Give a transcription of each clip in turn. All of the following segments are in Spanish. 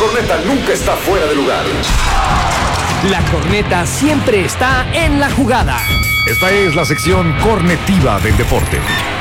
corneta nunca está fuera de lugar. La corneta siempre está en la jugada. Esta es la sección cornetiva del deporte.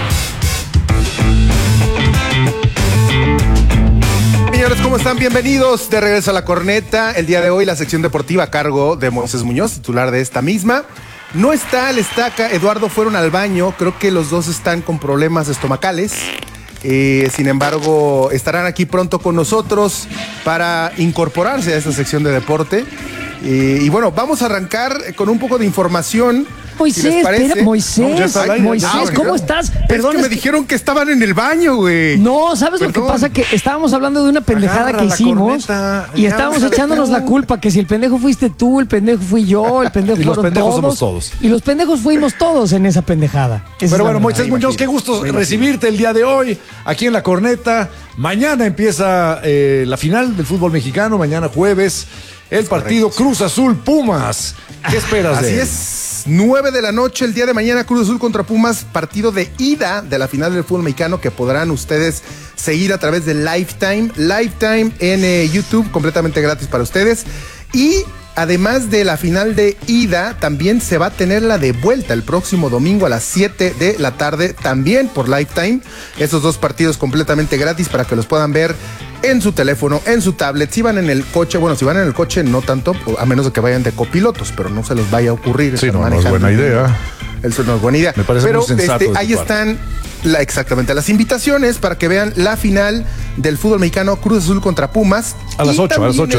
Señores, ¿cómo están? Bienvenidos de regreso a La Corneta. El día de hoy la sección deportiva a cargo de Moisés Muñoz, titular de esta misma. No está Lestaca, Eduardo fueron al baño. Creo que los dos están con problemas estomacales. Sin embargo, estarán aquí pronto con nosotros para incorporarse a esta sección de deporte. Y bueno, vamos a arrancar con un poco de información. Moisés, si les parece. espera, Moisés, ¿cómo estás? Perdón, es que me dijeron que estaban en el baño, güey. No, ¿sabes lo que pasa? Que estábamos hablando de una pendejada que hicimos y estábamos echándonos la culpa, que si el pendejo fuiste tú, el pendejo fui yo, el pendejo fueron todos. Los pendejos somos todos. Y los pendejos fuimos todos en esa pendejada. Pero bueno, Moisés Muñoz, qué gusto recibirte el día de hoy aquí en La Corneta. Mañana empieza la final del fútbol mexicano, mañana jueves, el partido Cruz Azul Pumas. ¿Qué esperas de él? Así es. 9 de la noche, el día de mañana, Cruz Azul contra Pumas, partido de ida de la final del fútbol mexicano que podrán ustedes seguir a través de Lifetime en YouTube, completamente gratis para ustedes. Y además de la final de ida, también se va a tener la de vuelta el próximo domingo a las 7 de la tarde, también por Lifetime. Esos dos partidos completamente gratis para que los puedan ver en su teléfono, en su tablet. Si van en el coche, bueno, si van en el coche no tanto, a menos de que vayan de copilotos, pero no se les vaya a ocurrir. Sí, no es buena idea. Eso no es buena idea. Me parece pero muy sensato ahí están exactamente las invitaciones para que vean la final del fútbol mexicano, Cruz Azul contra Pumas. A las 8, a las 8.